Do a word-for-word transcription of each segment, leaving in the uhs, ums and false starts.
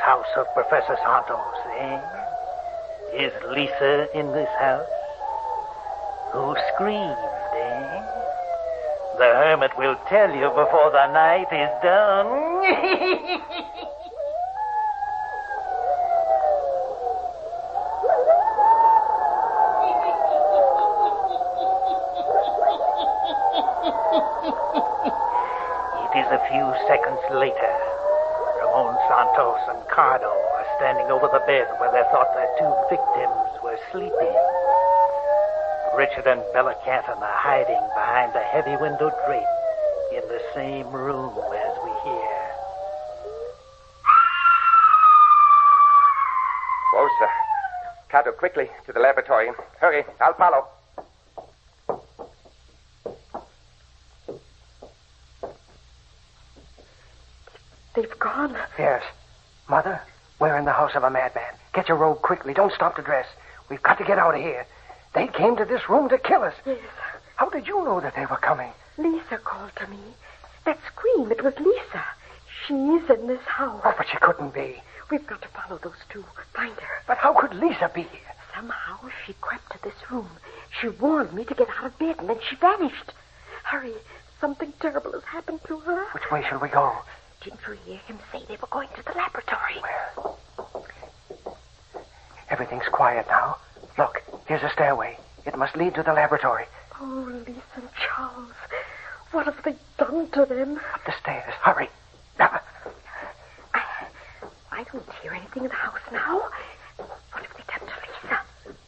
house of Professor Santos, eh? Is Lisa in this house? Who screamed, eh? The hermit will tell you before the night is done. It is a few seconds later. Ramon Santos and Cardo are standing over the bed where they thought their two victims were sleeping. Richard and Bella Canton are hiding behind the heavy window drape in the same room as we hear. Closer. Cardo, quickly to the laboratory. Hurry, I'll follow. They've gone. Yes. Mother, we're in the house of a madman. Get your robe quickly. Don't stop to dress. We've got to get out of here. They came to this room to kill us. Yes. How did you know that they were coming? Lisa called to me. That scream, it was Lisa. She's in this house. Oh, but she couldn't be. We've got to follow those two. Find her. But how could Lisa be here? Somehow she crept to this room. She warned me to get out of bed, and then she vanished. Hurry. Something terrible has happened to her. Which way shall we go? Didn't you hear him say they were going to the laboratory? Well, everything's quiet now. Look, here's a stairway. It must lead to the laboratory. Oh, Lisa and Charles. What have they done to them? Up the stairs. Hurry. Now. I, I don't hear anything in the house now. What have they done to Lisa?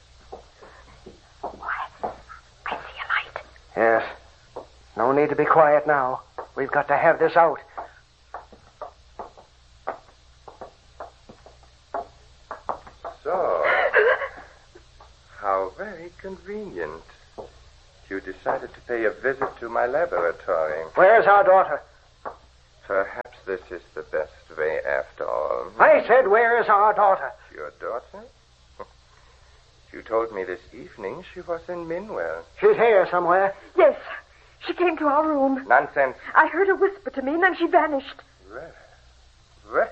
Oh, I, I see a light. Yes. No need to be quiet now. We've got to have this out. So, how very convenient. You decided to pay a visit to my laboratory. Where's our daughter? Perhaps this is the best way after all. I said, where is our daughter? Your daughter? You told me this evening she was in Minwell. She's here somewhere. Yes. She came to our room. Nonsense. I heard her whisper to me, and then she vanished. Well, well.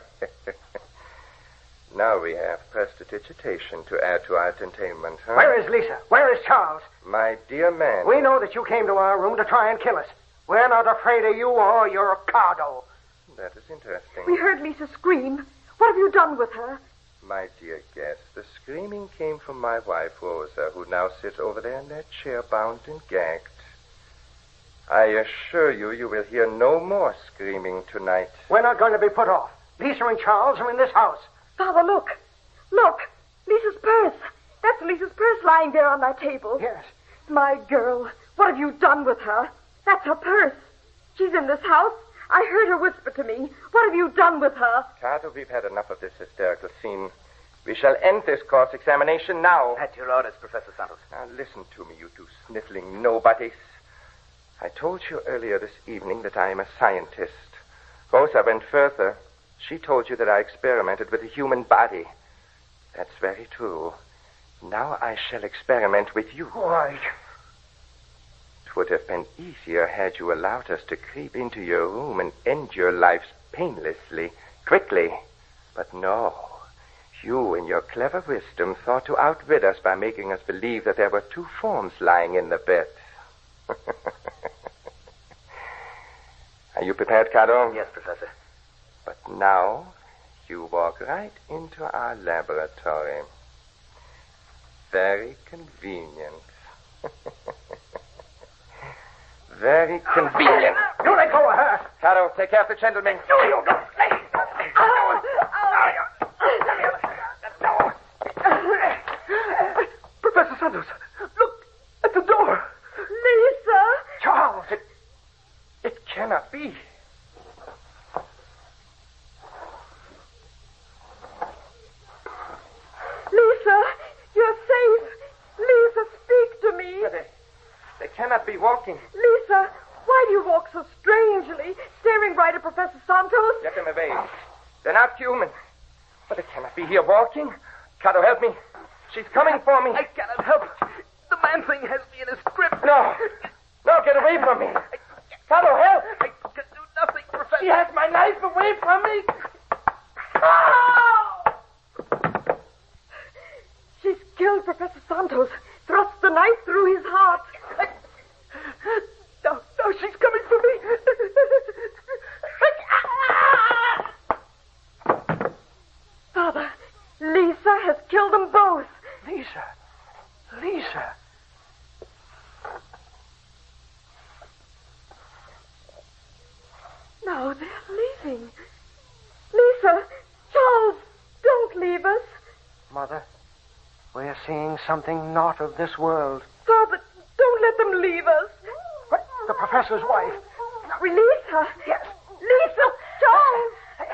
Now we have prestidigitation to add to our entertainment, huh? Where is Lisa? Where is Charles? My dear man. We know that you came to our room to try and kill us. We're not afraid of you or your Cardo. That is interesting. We heard Lisa scream. What have you done with her? My dear guest, the screaming came from my wife, Rosa, who now sits over there in that chair, bound and gagged. I assure you, you will hear no more screaming tonight. We're not going to be put off. Lisa and Charles are in this house. Father, look. Look. Lisa's purse. That's Lisa's purse lying there on that table. Yes. My girl, what have you done with her? That's her purse. She's in this house. I heard her whisper to me. What have you done with her? Carter, we've had enough of this hysterical scene. We shall end this cross-examination now. At your orders, Professor Santos. Now, listen to me, you two sniffling nobodies. I told you earlier this evening that I am a scientist. Rosa went further. She told you that I experimented with the human body. That's very true. Now I shall experiment with you. Why? It would have been easier had you allowed us to creep into your room and end your lives painlessly, quickly. But no. You, in your clever wisdom, thought to outwit us by making us believe that there were two forms lying in the bed. Are you prepared, Cardo? Yes, Professor. But now, you walk right into our laboratory. Very convenient. Very convenient. You let go of her. Cardo, take care of the gentleman. No, you don't. Professor Santos, look at the door. Lisa! Charles, It, it cannot be. Lisa! You're safe! Lisa, speak to me! They, they cannot be walking. Lisa, why do you walk so strangely, staring right at Professor Santos? Get them away. They're not human. But they cannot be here walking. Cardo, help me. She's coming for me. I cannot help. The man-thing has me in his grip. No. No, get away from me. Cardo, help. I can do nothing, Professor. She has my knife away from me. Ah! seeing something not of this world. Father, don't let them leave us. What? The professor's wife. Release her. Yes. Lisa Jones.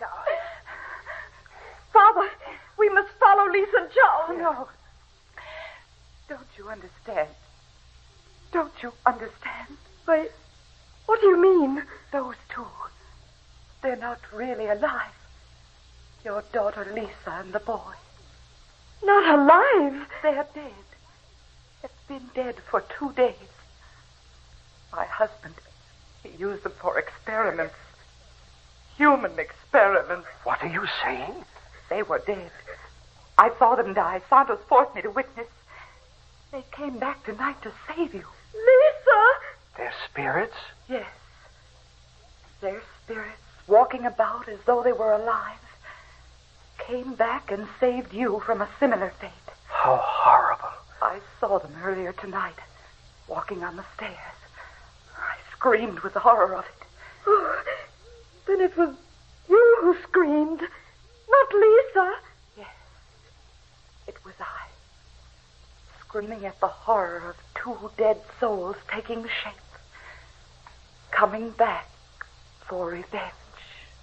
Father, we must follow Lisa Jones. No. Don't you understand? Don't you understand? Why, what do you mean? Those two, they're not really alive. Your daughter Lisa and the boy. Not alive. They're dead. They've been dead for two days. My husband, he used them for experiments. Human experiments. What are you saying? They were dead. I saw them die. Santos forced me to witness. They came back tonight to save you. Lisa! Their spirits? Yes. Their spirits, walking about as though they were alive, came back and saved you from a similar fate. How horrible. I saw them earlier tonight, walking on the stairs. I screamed with the horror of it. Oh, then it was you who screamed, not Lisa. Yes, it was I, screaming at the horror of two dead souls taking shape, coming back for revenge.